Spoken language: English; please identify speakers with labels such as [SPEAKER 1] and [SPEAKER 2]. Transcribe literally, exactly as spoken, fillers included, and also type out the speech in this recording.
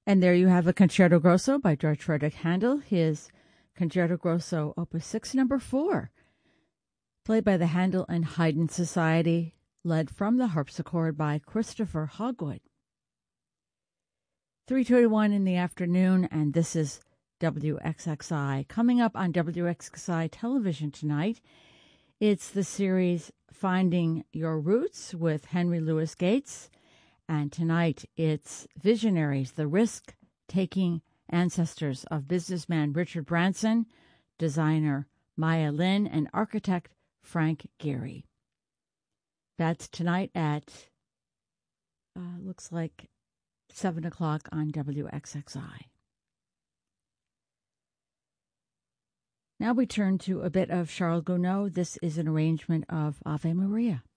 [SPEAKER 1] And there you have a Concerto Grosso by George Frederick Handel, his Concerto Grosso Opus six, number four, played by the Handel and Haydn Society, led from the harpsichord by Christopher Hogwood. three twenty-one in the afternoon, and this is W X X I. Coming up on W X X I television tonight, it's the series Finding Your Roots with Henry Louis Gates. And tonight it's Visionaries, the risk-taking ancestors of businessman Richard Branson, designer Maya Lin, and architect Frank Gehry. That's tonight at, uh, looks like seven o'clock on W X X I. Now we turn to a bit of Charles Gounod. This is an arrangement of Ave Maria.